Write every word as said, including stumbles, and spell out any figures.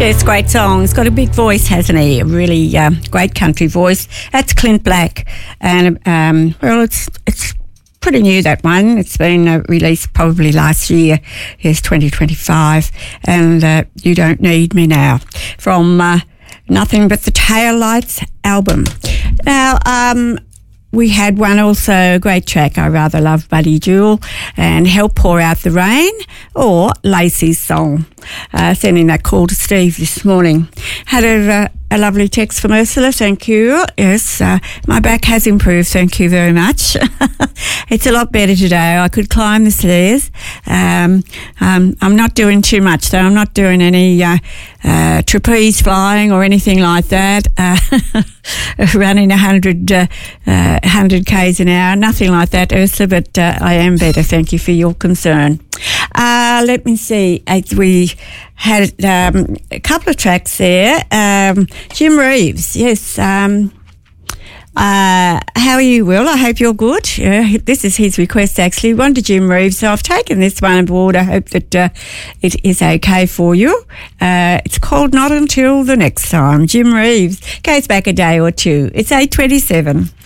Yes, great song. He's got a big voice, hasn't he? A really uh, great country voice. That's Clint Black. And, um, well, it's it's pretty new, that one. It's been uh, released probably last year. Yes, twenty twenty-five. And uh, You Don't Need Me Now from uh, Nothing But the Taillights album. Now, um... we had one also, a great track I rather love, Buddy Jewel, and Help Pour Out the Rain, or Lacey's song. Uh, sending that call to Steve this morning. Had a, uh, a lovely text from Ursula, thank you. Yes, uh, my back has improved, thank you very much. It's a lot better today. I could climb the stairs. Um, um, I'm not doing too much, though. I'm not doing any uh, uh, trapeze flying or anything like that. Uh, running one hundred, uh, uh, one hundred kays an hour, nothing like that, Ursula, but uh, I am better. Thank you for your concern. Uh, let me see. Uh, we had um, a couple of tracks there. Um, Jim Reeves, yes. Um, uh, how are you, Will? I hope you're good. Yeah, this is his request, actually. One to Jim Reeves, so I've taken this one aboard. I hope that uh, it is okay for you. Uh, it's called Not Until the Next Time. Jim Reeves goes back a day or two. It's eight twenty-seven.